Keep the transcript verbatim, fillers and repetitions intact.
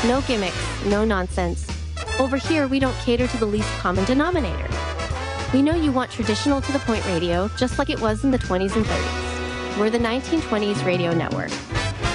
No gimmicks, no nonsense. Over here, we don't cater to the least common denominator. We know you want traditional to the point radio, just like it was in the twenties and thirties. We're the nineteen twenties Radio Network.